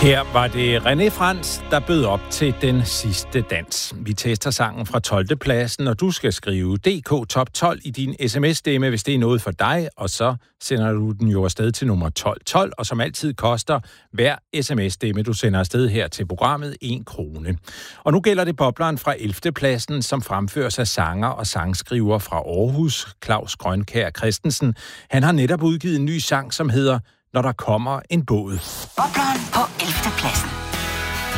Her var det René Frans, der bød op til den sidste dans. Vi tester sangen fra 12. pladsen, og du skal skrive DK Top 12 i din sms-stemme, hvis det er noget for dig, og så sender du den jo afsted til nummer 1212, og som altid koster hver sms-stemme, du sender afsted her til programmet 1 krone. Og nu gælder det bobleren fra 11. pladsen, som fremføres af sanger og sangskriver fra Aarhus, Claus Grønkjær Christensen. Han har netop udgivet en ny sang, som hedder Når der kommer en båd. Bobleren på 11. pladsen.